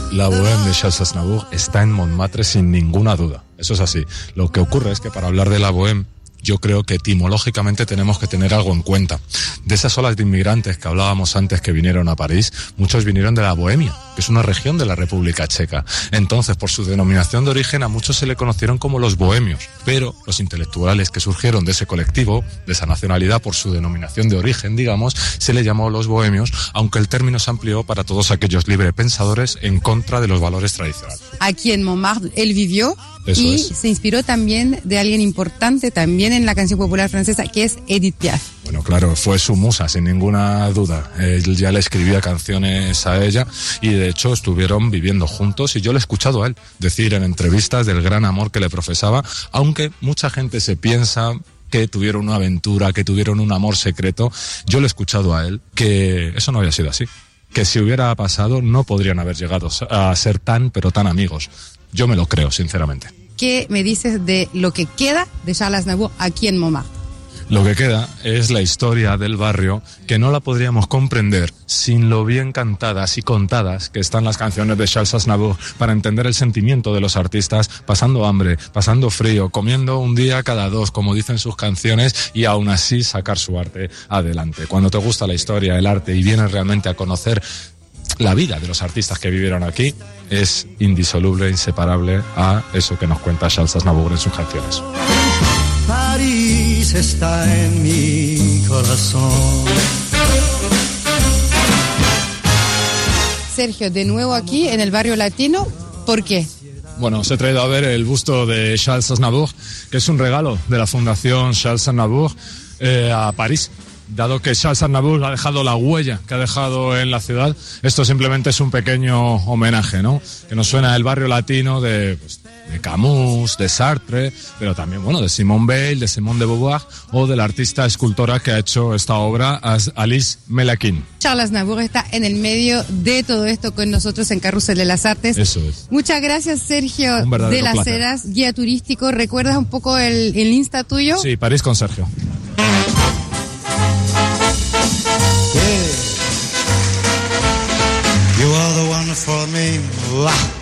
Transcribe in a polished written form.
La Bohème de Charles Aznavour está en Montmartre sin ninguna duda. Eso es así. Lo que ocurre es que para hablar de la Bohème, yo creo que etimológicamente tenemos que tener algo en cuenta. De esas olas de inmigrantes que hablábamos antes que vinieron a París, muchos vinieron de la Bohemia, que es una región de la República Checa. Entonces, por su denominación de origen, a muchos se le conocieron como los bohemios. Pero los intelectuales que surgieron de ese colectivo, de esa nacionalidad, por su denominación de origen, digamos, se le llamó los bohemios, aunque el término se amplió para todos aquellos librepensadores en contra de los valores tradicionales. Aquí en Montmartre él vivió. Eso y es. Se inspiró también de alguien importante también en la canción popular francesa, que es Edith Piaf. Bueno, claro, fue su musa, sin ninguna duda. Él ya le escribía canciones a ella y de hecho estuvieron viviendo juntos y yo le he escuchado a él decir en entrevistas del gran amor que le profesaba, aunque mucha gente se piensa que tuvieron una aventura, que tuvieron un amor secreto. Yo le he escuchado a él que eso no había sido así. Que si hubiera pasado no podrían haber llegado a ser tan, pero tan amigos. Yo me lo creo, sinceramente. ¿Qué me dices de lo que queda de Charles Aznavour aquí en Montmartre? Lo que queda es la historia del barrio que no la podríamos comprender sin lo bien cantadas y contadas que están las canciones de Charles Aznavour para entender el sentimiento de los artistas pasando hambre, pasando frío, comiendo un día cada dos, como dicen sus canciones, y aún así sacar su arte adelante. Cuando te gusta la historia, el arte y vienes realmente a conocer la vida de los artistas que vivieron aquí, es indisoluble, inseparable a eso que nos cuenta Charles Aznavour en sus canciones. París está en mi corazón. Sergio, de nuevo aquí en el barrio latino, ¿por qué? Bueno, os he traído a ver el busto de Charles Aznavour, que es un regalo de la Fundación Charles Aznavour a París. Dado que Charles Aznavour ha dejado la huella que ha dejado en la ciudad, esto simplemente es un pequeño homenaje, ¿no? Que nos suena el barrio latino de Camus, de Sartre, pero también, bueno, de Simone Weil, de Simone de Beauvoir o de la artista escultora que ha hecho esta obra, Alice Melakin. Charles Aznavour está en el medio de todo esto con nosotros en Carrusel de las Artes. Eso es. Muchas gracias, Sergio de las placer. Heras, guía turístico. ¿Recuerdas un poco el Insta tuyo? Sí, París con Sergio. You are the one for me.